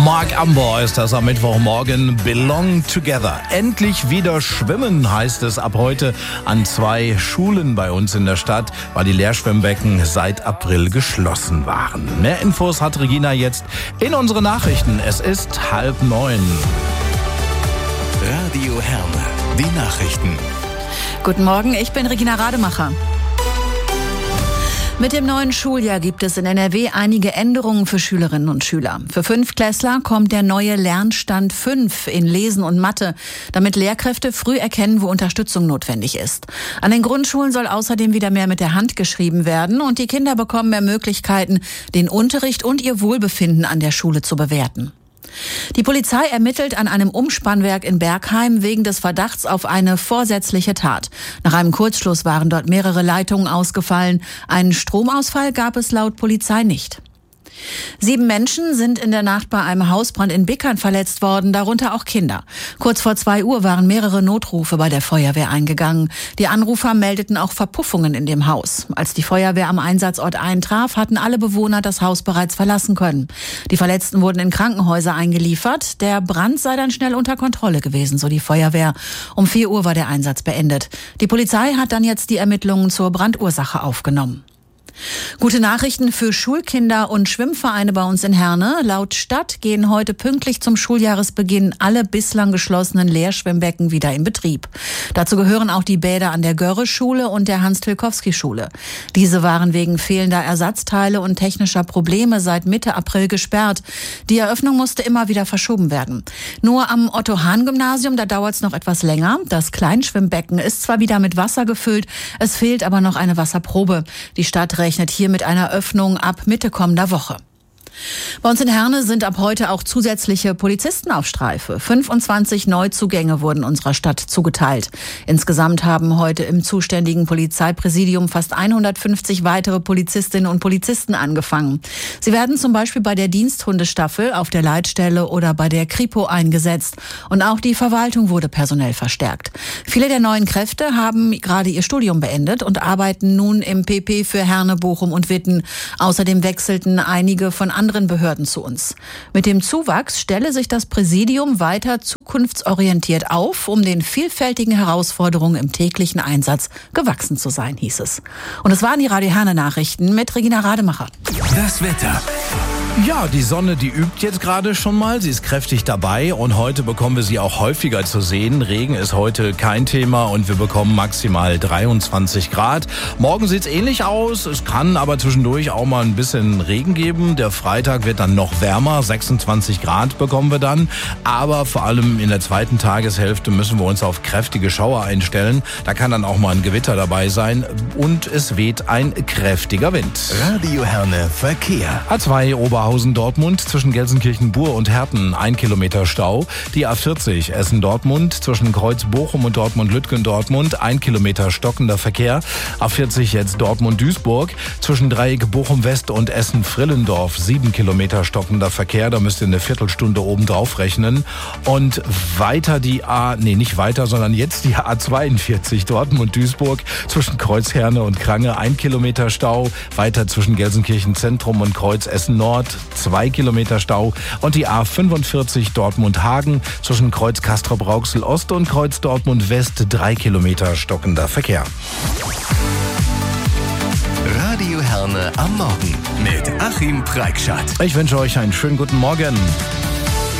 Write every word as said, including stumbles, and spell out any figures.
Mark Amber ist das am Mittwochmorgen. Belong Together. Endlich wieder schwimmen, heißt es ab heute an zwei Schulen bei uns in der Stadt, weil die Leerschwimmbecken seit April geschlossen waren. Mehr Infos hat Regina jetzt in unsere Nachrichten. Es ist halb neun. Radio Herne, die Nachrichten. Guten Morgen, ich bin Regina Rademacher. Mit dem neuen Schuljahr gibt es in N R W einige Änderungen für Schülerinnen und Schüler. Für Fünftklässler kommt der neue Lernstand fünf in Lesen und Mathe, damit Lehrkräfte früh erkennen, wo Unterstützung notwendig ist. An den Grundschulen soll außerdem wieder mehr mit der Hand geschrieben werden und die Kinder bekommen mehr Möglichkeiten, den Unterricht und ihr Wohlbefinden an der Schule zu bewerten. Die Polizei ermittelt an einem Umspannwerk in Bergheim wegen des Verdachts auf eine vorsätzliche Tat. Nach einem Kurzschluss waren dort mehrere Leitungen ausgefallen. Einen Stromausfall gab es laut Polizei nicht. Sieben Menschen sind in der Nacht bei einem Hausbrand in Bickern verletzt worden, darunter auch Kinder. Kurz vor zwei Uhr waren mehrere Notrufe bei der Feuerwehr eingegangen. Die Anrufer meldeten auch Verpuffungen in dem Haus. Als die Feuerwehr am Einsatzort eintraf, hatten alle Bewohner das Haus bereits verlassen können. Die Verletzten wurden in Krankenhäuser eingeliefert. Der Brand sei dann schnell unter Kontrolle gewesen, so die Feuerwehr. Um vier Uhr war der Einsatz beendet. Die Polizei hat dann jetzt die Ermittlungen zur Brandursache aufgenommen. Gute Nachrichten für Schulkinder und Schwimmvereine bei uns in Herne. Laut Stadt gehen heute pünktlich zum Schuljahresbeginn alle bislang geschlossenen Leerschwimmbecken wieder in Betrieb. Dazu gehören auch die Bäder an der Görre-Schule und der Hans-Tilkowski-Schule. Diese waren wegen fehlender Ersatzteile und technischer Probleme seit Mitte April gesperrt. Die Eröffnung musste immer wieder verschoben werden. Nur am Otto-Hahn-Gymnasium, da dauert es noch etwas länger. Das Kleinschwimmbecken ist zwar wieder mit Wasser gefüllt, es fehlt aber noch eine Wasserprobe. Die Stadt rechnet hier mit einer Öffnung ab Mitte kommender Woche. Bei uns in Herne sind ab heute auch zusätzliche Polizisten auf Streife. fünfundzwanzig Neuzugänge wurden unserer Stadt zugeteilt. Insgesamt haben heute im zuständigen Polizeipräsidium fast hundertfünfzig weitere Polizistinnen und Polizisten angefangen. Sie werden zum Beispiel bei der Diensthundestaffel, auf der Leitstelle oder bei der Kripo eingesetzt. Und auch die Verwaltung wurde personell verstärkt. Viele der neuen Kräfte haben gerade ihr Studium beendet und arbeiten nun im P P für Herne, Bochum und Witten. Außerdem wechselten einige von anderen Behörden zu uns. Mit dem Zuwachs stelle sich das Präsidium weiter zukunftsorientiert auf, um den vielfältigen Herausforderungen im täglichen Einsatz gewachsen zu sein, hieß es. Und es waren die Radio Herne Nachrichten mit Regina Rademacher. Das Wetter. Ja, die Sonne, die übt jetzt gerade schon mal. Sie ist kräftig dabei und heute bekommen wir sie auch häufiger zu sehen. Regen ist heute kein Thema und wir bekommen maximal dreiundzwanzig Grad. Morgen sieht es ähnlich aus. Es kann aber zwischendurch auch mal ein bisschen Regen geben. Der Freitag wird dann noch wärmer. sechsundzwanzig Grad bekommen wir dann. Aber vor allem in der zweiten Tageshälfte müssen wir uns auf kräftige Schauer einstellen. Da kann dann auch mal ein Gewitter dabei sein und es weht ein kräftiger Wind. Radio Herne Verkehr. A zwei Oberhausen-Dortmund zwischen Gelsenkirchen-Bur und Herten ein Kilometer Stau. Die A vierzig Essen-Dortmund zwischen Kreuz-Bochum und Dortmund-Lütgen-Dortmund ein Kilometer stockender Verkehr. A vierzig jetzt Dortmund-Duisburg zwischen Dreieck Bochum-West und Essen-Frillendorf sieben Kilometer stockender Verkehr. Da müsst ihr eine Viertelstunde oben drauf rechnen. Und weiter die A, nee nicht weiter, sondern jetzt die A zweiundvierzig Dortmund-Duisburg zwischen Kreuzherne und Krange ein Kilometer Stau. Weiter zwischen Gelsenkirchen-Zentrum und Kreuz-Essen-Nord zwei Kilometer Stau und die A fünfundvierzig Dortmund-Hagen zwischen Kreuz Castrop-Rauxel-Ost und Kreuz Dortmund-West drei Kilometer stockender Verkehr. Radio Herne am Morgen mit Achim Preikschat. Ich wünsche euch einen schönen guten Morgen.